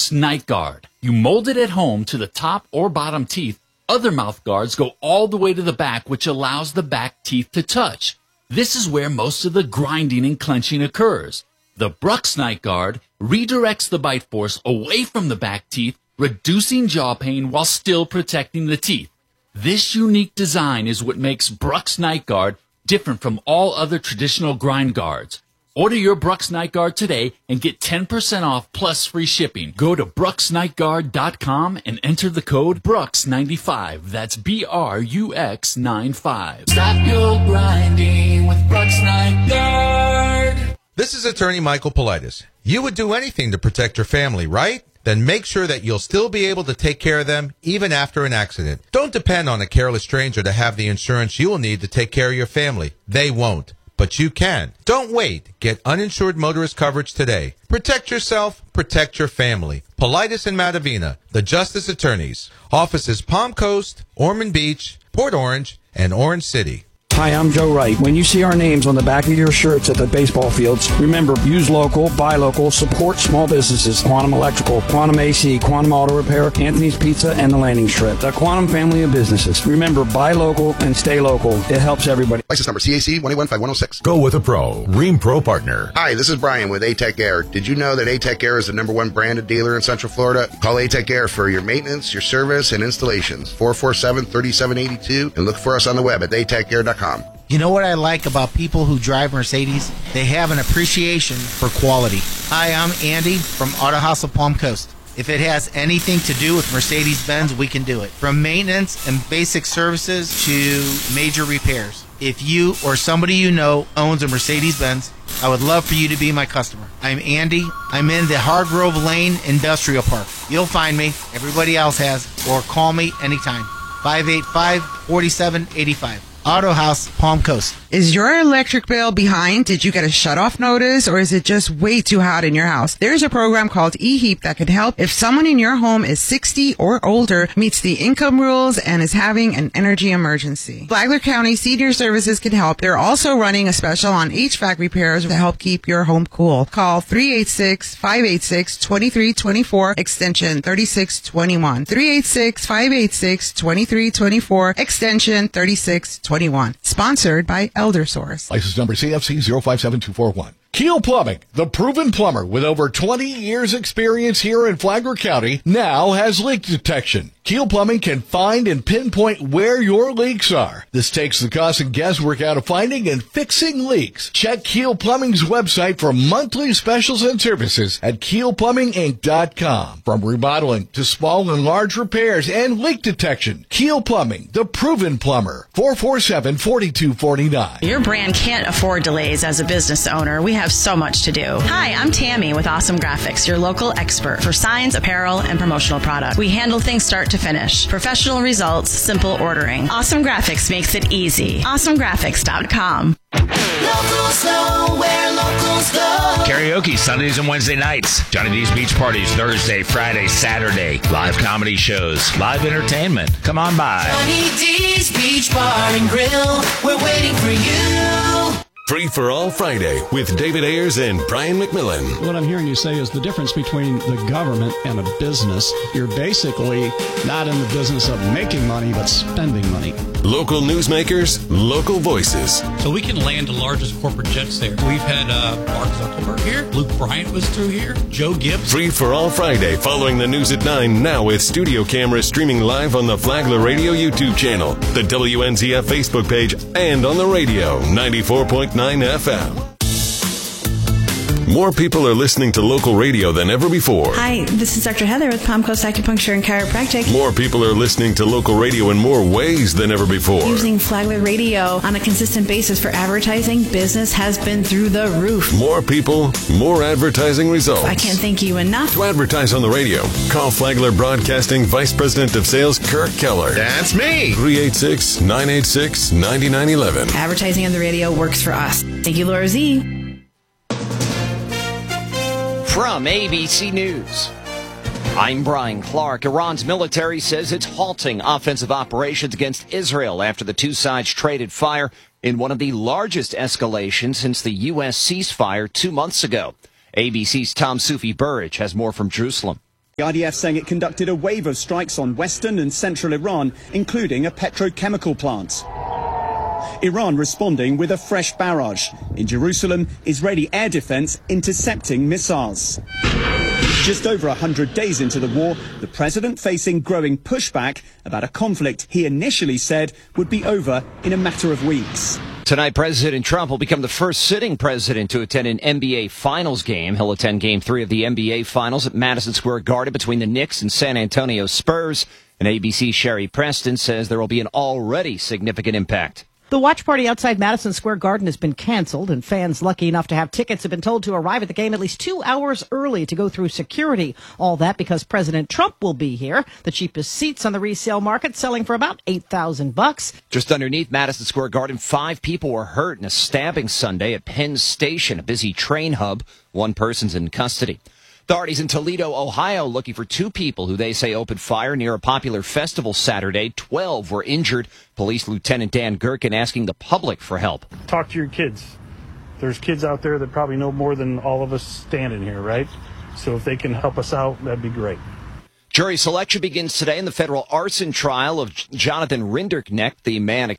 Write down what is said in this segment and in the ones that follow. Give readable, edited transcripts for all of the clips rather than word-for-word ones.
Brooks Night Guard. You mold it at home to the top or bottom teeth. Other mouth guards go all the way to the back, which allows the back teeth to touch. This is where most of the grinding and clenching occurs. The Brooks Night Guard redirects the bite force away from the back teeth, reducing jaw pain while still protecting the teeth. This unique design is what makes Brooks Night Guard different from all other traditional grind guards. Order your Brooks Night Guard today and get 10% off plus free shipping. Go to brooksnightguard.com and enter the code BROOKS95. That's BRUX95. Stop your grinding with Brooks Night Guard. This is attorney Michael Politis. You would do anything to protect your family, right? Then make sure that you'll still be able to take care of them even after an accident. Don't depend on a careless stranger to have the insurance you will need to take care of your family. They won't. But you can. Don't wait. Get uninsured motorist coverage today. Protect yourself. Protect your family. Politis and Matavina, the Justice Attorneys. Offices Palm Coast, Ormond Beach, Port Orange, and Orange City. Hi, I'm Joe Wright. When you see our names on the back of your shirts at the baseball fields, remember, use local, buy local, support small businesses. Quantum Electrical, Quantum AC, Quantum Auto Repair, Anthony's Pizza, and the Landing Strip. The Quantum family of businesses. Remember, buy local and stay local. It helps everybody. License number CAC 1815106. Go with a pro. Rheem Pro Partner. Hi, this is Brian with ATEC Air. Did you know that ATEC Air is the #1 branded dealer in Central Florida? Call ATEC Air for your maintenance, your service, and installations. 447-3782, and look for us on the web at atecair.com. You know what I like about people who drive Mercedes? They have an appreciation for quality. Hi, I'm Andy from Auto House of Palm Coast. If it has anything to do with Mercedes-Benz, we can do it. From maintenance and basic services to major repairs. If you or somebody you know owns a Mercedes-Benz, I would love for you to be my customer. I'm Andy. I'm in the Hargrove Lane Industrial Park. You'll find me. Everybody else has. Or call me anytime. 585-4785. Auto House, Palm Coast. Is your electric bill behind? Did you get a shutoff notice, or is it just way too hot in your house? There's a program called eHeap that can help if someone in your home is 60 or older, meets the income rules, and is having an energy emergency. Flagler County Senior Services can help. They're also running a special on HVAC repairs to help keep your home cool. Call 386-586-2324, extension 3621. 386-586-2324, extension 3621. Sponsored by ElderSource. License number CFC 057241. Keel Plumbing, the proven plumber with over 20 years experience here in Flagler County, now has leak detection. Keel Plumbing can find and pinpoint where your leaks are. This takes the cost and guesswork out of finding and fixing leaks. Check Keel Plumbing's website for monthly specials and services at keelplumbinginc.com. From remodeling to small and large repairs and leak detection, Keel Plumbing, the proven plumber. 447-4249. Your brand can't afford delays as a business owner. We have so much to do. Hi, I'm Tammy with Awesome Graphics, your local expert for signs, apparel, and promotional products. We handle things start to finish. Professional results, simple ordering. Awesome Graphics makes it easy. AwesomeGraphics.com. Locals know where locals go. Karaoke Sundays and Wednesday nights. Johnny D's Beach Parties Thursday, Friday, Saturday. Live comedy shows. Live entertainment. Come on by. Johnny D's Beach Bar and Grill. We're waiting for you. Free for All Friday with David Ayers and Brian McMillan. What I'm hearing you say is the difference between the government and a business. You're basically not in the business of making money, but spending money. Local newsmakers, local voices. So we can land the largest corporate jets there. We've had Mark Zuckerberg here. Luke Bryant was through here. Joe Gibbs. Free for All Friday following the news at 9, now with studio cameras streaming live on the Flagler Radio YouTube channel, the WNZF Facebook page, and on the radio, 94.9 FM. More people are listening to local radio than ever before. Hi, this is Dr. Heather with Palm Coast Acupuncture and Chiropractic. More people are listening to local radio in more ways than ever before. Using Flagler Radio on a consistent basis for advertising, business has been through the roof. More people, more advertising results. I can't thank you enough. To advertise on the radio, call Flagler Broadcasting Vice President of Sales, Kirk Keller. That's me. 386-986-9911. Advertising on the radio works for us. Thank you, Laura Z. From ABC News, I'm Brian Clark. Iran's military says it's halting offensive operations against Israel after the two sides traded fire in one of the largest escalations since the U.S. ceasefire 2 months ago. ABC's Tom Sufi Burridge has more from Jerusalem. The IDF saying it conducted a wave of strikes on western and central Iran, including a petrochemical plant. Iran responding with a fresh barrage. In Jerusalem, Israeli air defense intercepting missiles. Just over 100 days into the war, the president facing growing pushback about a conflict he initially said would be over in a matter of weeks. Tonight, President Trump will become the first sitting president to attend an NBA Finals game. He'll attend Game 3 of the NBA Finals at Madison Square Garden between the Knicks and San Antonio Spurs. And ABC's Sherry Preston says there will be an already significant impact. The watch party outside Madison Square Garden has been canceled, and fans lucky enough to have tickets have been told to arrive at the game at least 2 hours early to go through security. All that because President Trump will be here. The cheapest seats on the resale market selling for about $8,000. Just underneath Madison Square Garden, 5 people were hurt in a stabbing Sunday at Penn Station, a busy train hub. 1 person's in custody. Authorities in Toledo, Ohio, looking for 2 people who they say opened fire near a popular festival Saturday. 12 were injured. Police Lieutenant Dan Gherkin asking the public for help. Talk to your kids. There's kids out there that probably know more than all of us standing here, right? So if they can help us out, that'd be great. Jury selection begins today in the federal arson trial of Jonathan Rinderknecht, the man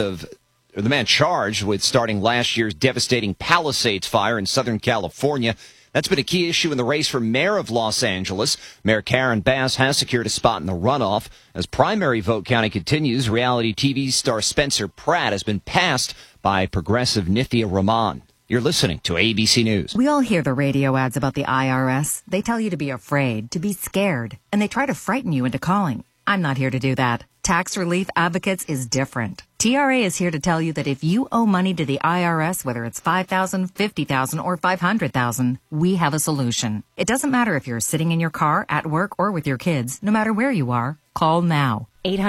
charged with starting last year's devastating Palisades fire in Southern California. That's been a key issue in the race for mayor of Los Angeles. Mayor Karen Bass has secured a spot in the runoff. As primary vote counting continues, reality TV star Spencer Pratt has been passed by progressive Nithya Rahman. You're listening to ABC News. We all hear the radio ads about the IRS. They tell you to be afraid, to be scared, and they try to frighten you into calling. I'm not here to do that. Tax Relief Advocates is different. TRA is here to tell you that if you owe money to the IRS, whether it's $5,000, $50,000, or $500,000, we have a solution. It doesn't matter if you're sitting in your car, at work, or with your kids. No matter where you are, call now.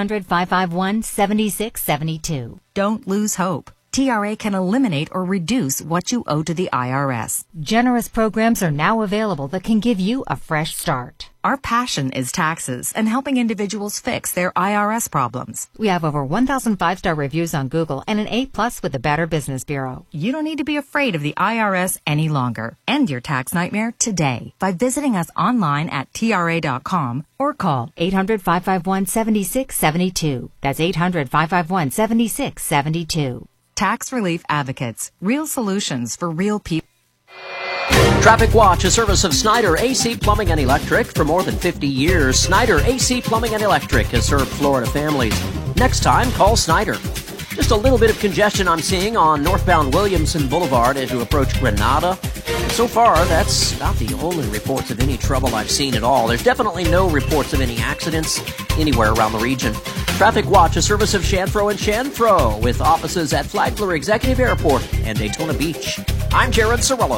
800-551-7672. Don't lose hope. TRA can eliminate or reduce what you owe to the IRS. Generous programs are now available that can give you a fresh start. Our passion is taxes and helping individuals fix their IRS problems. We have over 1,000 5-star reviews on Google and an A+ with the Better Business Bureau. You don't need to be afraid of the IRS any longer. End your tax nightmare today by visiting us online at TRA.com or call 800-551-7672. That's 800-551-7672. Tax Relief Advocates. Real solutions for real people. Traffic Watch, a service of Snyder AC Plumbing and Electric. For more than 50 years, Snyder AC Plumbing and Electric has served Florida families. Next time, call Snyder. Just a little bit of congestion I'm seeing on northbound Williamson Boulevard as you approach Granada. So far, that's about the only reports of any trouble I've seen at all. There's definitely no reports of any accidents anywhere around the region. Traffic Watch, a service of Shanfro and Shanfro, with offices at Flagler Executive Airport and Daytona Beach. I'm Jared Cirillo.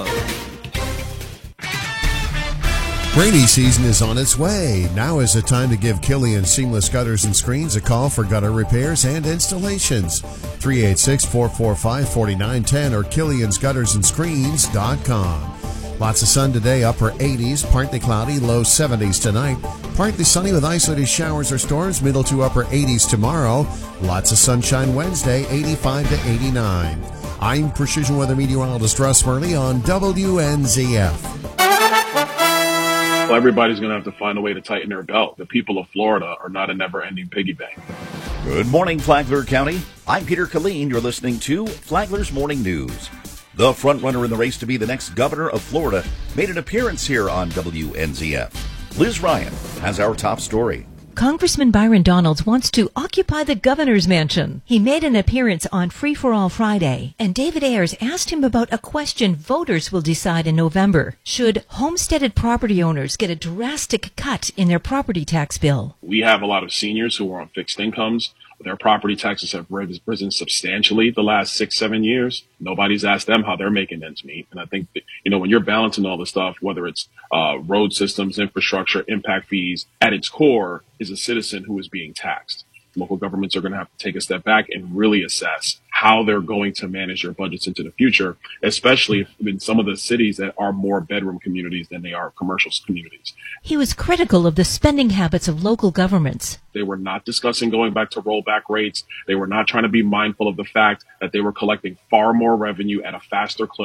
Rainy season is on its way. Now is the time to give Killian Seamless Gutters and Screens a call for gutter repairs and installations. 386-445-4910 or KilliansGuttersandScreens.com. Lots of sun today, upper 80s, partly cloudy, low 70s tonight. Partly sunny with isolated showers or storms, middle to upper 80s tomorrow. Lots of sunshine Wednesday, 85 to 89. I'm Precision Weather Meteorologist Russ Murley on WNZF. Well, everybody's going to have to find a way to tighten their belt. The people of Florida are not a never-ending piggy bank. Good morning, Flagler County. I'm Peter Killeen. You're listening to Flagler's Morning News. The frontrunner in the race to be the next governor of Florida made an appearance here on WNZF. Liz Ryan has our top story. Congressman Byron Donalds wants to occupy the governor's mansion. He made an appearance on Free for All Friday, and David Ayers asked him about a question voters will decide in November. Should homesteaded property owners get a drastic cut in their property tax bill? We have a lot of seniors who are on fixed incomes. Their property taxes have risen substantially the last 6-7 years. Nobody's asked them how they're making ends meet. And I think that, when you're balancing all this stuff, whether it's road systems, infrastructure, impact fees, at its core is a citizen who is being taxed. Local governments are going to have to take a step back and really assess how they're going to manage their budgets into the future, especially in some of the cities that are more bedroom communities than they are commercial communities. He was critical of the spending habits of local governments. They were not discussing going back to rollback rates. They were not trying to be mindful of the fact that they were collecting far more revenue at a faster clip.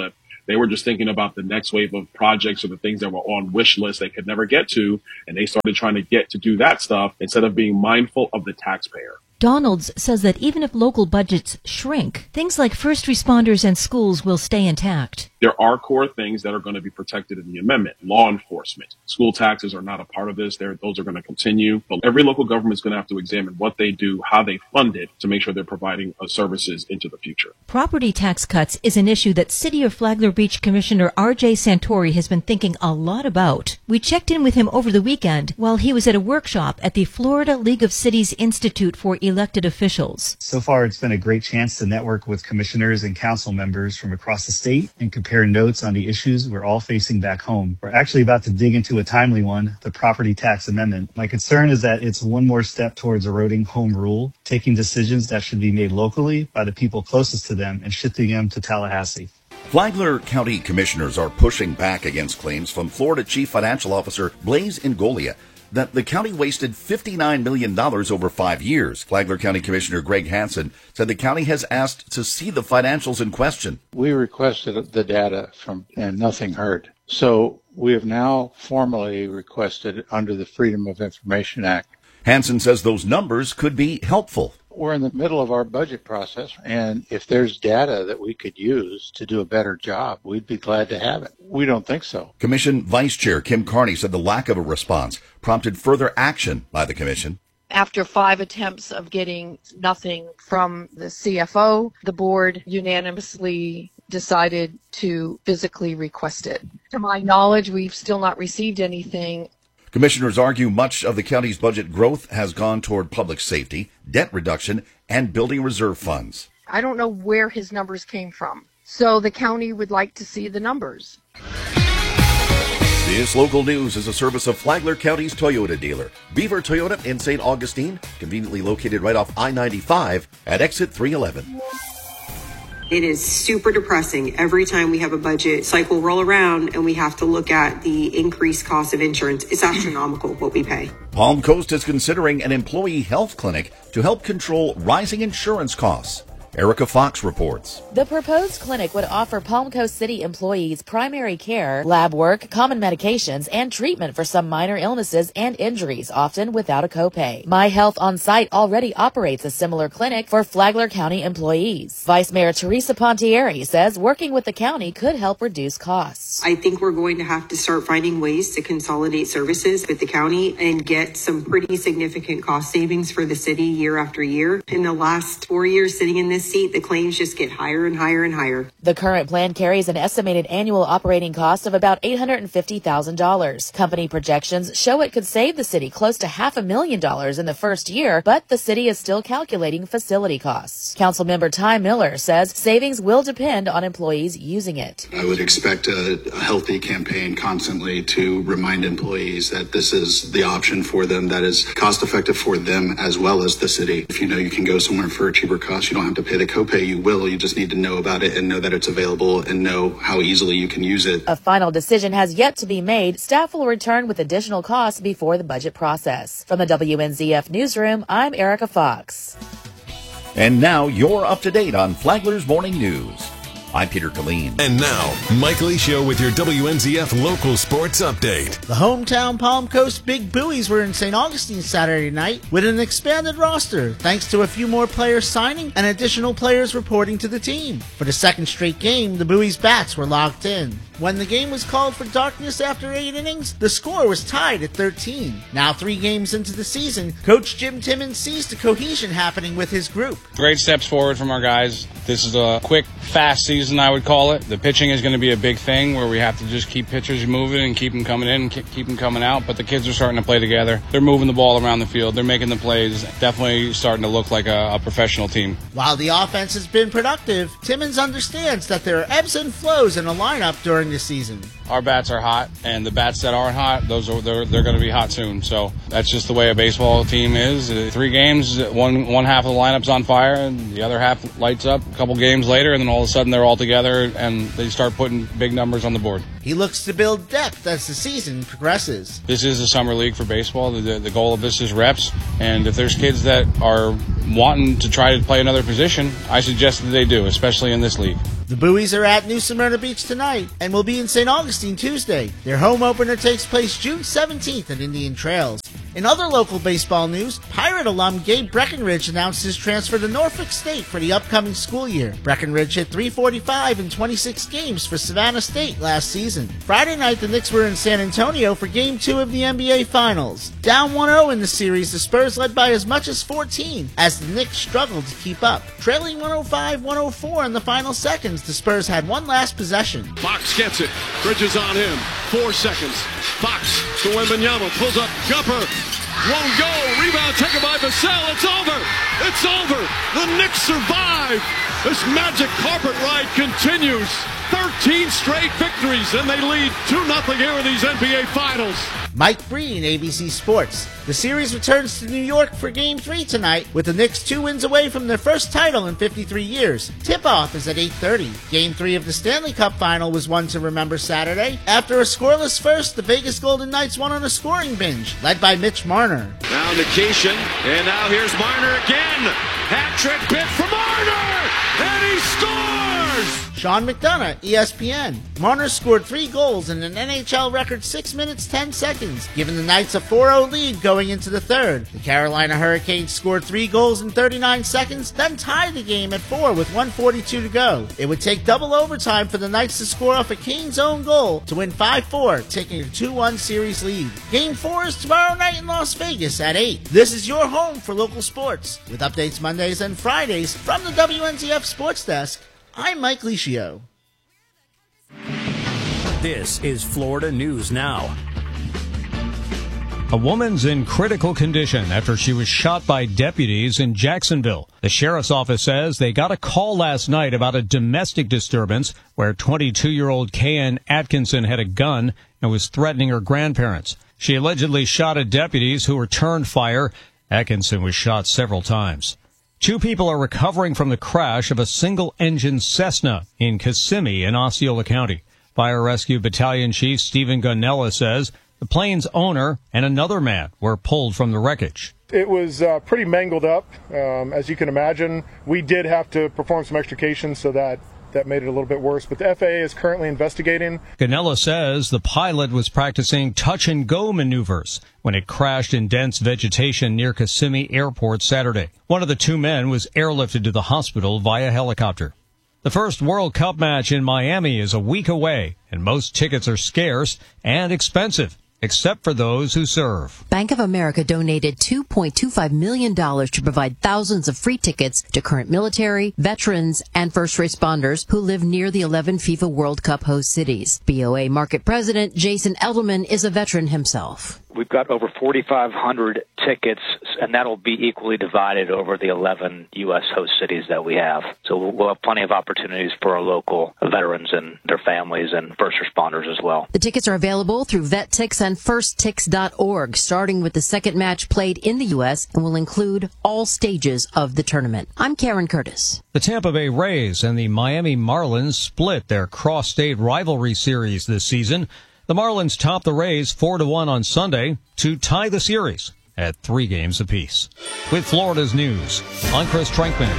They were just thinking about the next wave of projects or the things that were on wish lists they could never get to. And they started trying to get to do that stuff instead of being mindful of the taxpayer. Donalds says that even if local budgets shrink, things like first responders and schools will stay intact. There are core things that are going to be protected in the amendment. Law enforcement. School taxes are not a part of this. Those are going to continue. But every local government is going to have to examine what they do, how they fund it, to make sure they're providing services into the future. Property tax cuts is an issue that City of Flagler Beach Commissioner R.J. Santori has been thinking a lot about. We checked in with him over the weekend while he was at a workshop at the Florida League of Cities Institute for Elected Officials. So far, it's been a great chance to network with commissioners and council members from across the state and compare notes on the issues we're all facing back home. We're actually about to dig into a timely one, the property tax amendment. My concern is that it's one more step towards eroding home rule, taking decisions that should be made locally by the people closest to them and shifting them to Tallahassee. Flagler County commissioners are pushing back against claims from Florida Chief Financial Officer Blaise Ingoglia that the county wasted $59 million over 5 years. Flagler County Commissioner Greg Hansen said the county has asked to see the financials in question. We requested the data and nothing heard. So we have now formally requested under the Freedom of Information Act. Hansen says those numbers could be helpful. We're in the middle of our budget process, and if there's data that we could use to do a better job, we'd be glad to have it. We don't think so. Commission Vice Chair Kim Carney said the lack of a response prompted further action by the commission. After 5 attempts of getting nothing from the CFO, the board unanimously decided to physically request it. To my knowledge, we've still not received anything. Commissioners argue much of the county's budget growth has gone toward public safety, debt reduction, and building reserve funds. I don't know where his numbers came from, so the county would like to see the numbers. This local news is a service of Flagler County's Toyota dealer, Beaver Toyota in St. Augustine, conveniently located right off I-95 at exit 311. It is super depressing every time we have a budget cycle roll around and we have to look at the increased cost of insurance. It's astronomical what we pay. Palm Coast is considering an employee health clinic to help control rising insurance costs. Erica Fox reports. The proposed clinic would offer Palm Coast City employees primary care, lab work, common medications, and treatment for some minor illnesses and injuries, often without a copay. My Health on Site already operates a similar clinic for Flagler County employees. Vice Mayor Teresa Pontieri says working with the county could help reduce costs. I think we're going to have to start finding ways to consolidate services with the county and get some pretty significant cost savings for the city year after year. In the last 4 years sitting in this seat, the claims just get higher and higher and higher. The current plan carries an estimated annual operating cost of about $850,000. Company projections show it could save the city close to $500,000 in the first year, but the city is still calculating facility costs. Councilmember Ty Miller says savings will depend on employees using it. I would expect a healthy campaign constantly to remind employees that this is the option for them that is cost effective for them as well as the city. If you know you can go somewhere for a cheaper cost, you don't have to pay the copay, you will. You just need to know about it and know that it's available and know how easily you can use it. A final decision has yet to be made. Staff will return with additional costs before the budget process. From the WNZF Newsroom, I'm Erica Fox. And now you're up to date on Flagler's Morning News. I'm Peter Killeen. And now, Mike Lee Show with your WNZF local sports update. The hometown Palm Coast Big Buoys were in St. Augustine Saturday night with an expanded roster, thanks to a few more players signing and additional players reporting to the team. For the second straight game, the Buoys bats were locked in. When the game was called for darkness after 8 innings, the score was tied at 13. Now 3 games into the season, Coach Jim Timmons sees the cohesion happening with his group. Great steps forward from our guys. This is a quick, fast season, I would call it. The pitching is going to be a big thing where we have to just keep pitchers moving and keep them coming in, keep them coming out. But the kids are starting to play together. They're moving the ball around the field. They're making the plays. Definitely starting to look like a professional team. While the offense has been productive, Timmons understands that there are ebbs and flows in a lineup during the season. Our bats are hot, and the bats that aren't hot, they're going to be hot soon. So that's just the way a baseball team is. 3 games, one half of the lineup's on fire, and the other half lights up a couple games later, and then all of a sudden they're all together, and they start putting big numbers on the board. He looks to build depth as the season progresses. This is a summer league for baseball. The goal of this is reps, and if there's kids that are wanting to try to play another position, I suggest that they do, especially in this league. The Buoys are at New Smyrna Beach tonight and will be in St. Augustine Tuesday. Their home opener takes place June 17th at Indian Trails. In other local baseball news, Pirate alum Gabe Breckenridge announced his transfer to Norfolk State for the upcoming school year. Breckenridge hit .345 in 26 games for Savannah State last season. Friday night, the Knicks were in San Antonio for Game 2 of the NBA Finals. Down 1-0 in the series, the Spurs led by as much as 14 as the Knicks struggled to keep up. Trailing 105-104 in the final seconds, the Spurs had one last possession. Fox gets it. Bridges on him. 4 seconds. Fox to Wembanyama. Pulls up. Jumper. Won't go. Rebound taken by Vassell. It's over. It's over. The Knicks survive. This magic carpet ride continues. 13 straight victories, and they lead 2-0 here in these NBA Finals. Mike Breen, ABC Sports. The series returns to New York for Game 3 tonight, with the Knicks 2 wins away from their first title in 53 years. Tip-off is at 8:30. Game 3 of the Stanley Cup Final was one to remember Saturday. After a scoreless first, the Vegas Golden Knights won on a scoring binge, led by Mitch Marner. Now Nikishin, and now here's Marner again. Hat-trick hit for Marner, and he scores! Sean McDonough, ESPN. Marner scored 3 goals in an NHL record 6 minutes 10 seconds, giving the Knights a 4-0 lead going into the third. The Carolina Hurricanes scored 3 goals in 39 seconds, then tied the game at 4 with 1:42 to go. It would take double overtime for the Knights to score off a Kane's own goal to win 5-4, taking a 2-1 series lead. Game 4 is tomorrow night in Las Vegas at 8. This is your home for local sports, with updates Mondays and Fridays from the WNZF Sports Desk. I'm Mike Licio. This is Florida News Now. A woman's in critical condition after she was shot by deputies in Jacksonville. The sheriff's office says they got a call last night about a domestic disturbance where 22-year-old Kayan Atkinson had a gun and was threatening her grandparents. She allegedly shot at deputies who returned fire. Atkinson was shot several times. 2 people are recovering from the crash of a single-engine Cessna in Kissimmee in Osceola County. Fire Rescue Battalion Chief Stephen Gunnella says the plane's owner and another man were pulled from the wreckage. It was pretty mangled up. As you can imagine, we did have to perform some extrication, so that made it a little bit worse. But the FAA is currently investigating. Gunnella says the pilot was practicing touch-and-go maneuvers when it crashed in dense vegetation near Kissimmee Airport Saturday. One of the 2 men was airlifted to the hospital via helicopter. The first World Cup match in Miami is a week away, and most tickets are scarce and expensive, except for those who serve. Bank of America donated $2.25 million to provide thousands of free tickets to current military, veterans, and first responders who live near the 11 FIFA World Cup host cities. BOA Market President Jason Edelman is a veteran himself. We've got over 4,500 tickets, and that'll be equally divided over the 11 U.S. host cities that we have. So we'll have plenty of opportunities for our local veterans and their families and first responders as well. The tickets are available through VetTix and FirstTix.org, starting with the second match played in the U.S. and will include all stages of the tournament. I'm Karen Curtis. The Tampa Bay Rays and the Miami Marlins split their cross-state rivalry series this season. The Marlins topped the Rays 4-1 on Sunday to tie the series at 3 games apiece. With Florida's news, I'm Chris Trankman.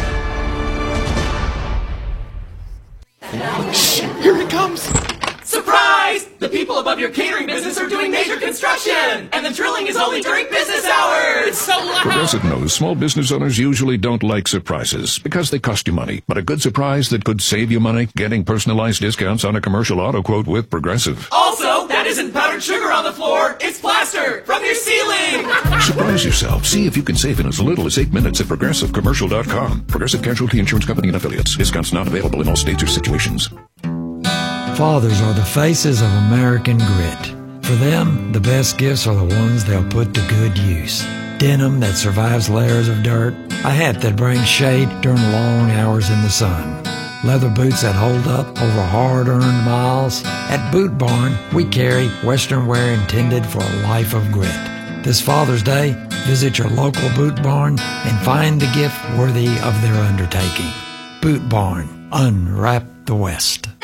Shh, here it comes! Surprise! The people above your catering business are doing major construction, and the drilling is only during business hours! It's so loud! Progressive knows small business owners usually don't like surprises because they cost you money. But a good surprise that could save you money? Getting personalized discounts on a commercial auto quote with Progressive. Also, that isn't powdered sugar on the floor, it's plaster from your ceiling! Surprise yourself. See if you can save in as little as 8 minutes at ProgressiveCommercial.com. Progressive Casualty Insurance Company and Affiliates. Discounts not available in all states or situations. Fathers are the faces of American grit. For them, the best gifts are the ones they'll put to good use. Denim that survives layers of dirt, a hat that brings shade during long hours in the sun, leather boots that hold up over hard-earned miles. At Boot Barn, we carry Western wear intended for a life of grit. This Father's Day, visit your local Boot Barn and find the gift worthy of their undertaking. Boot Barn, unwrap the West.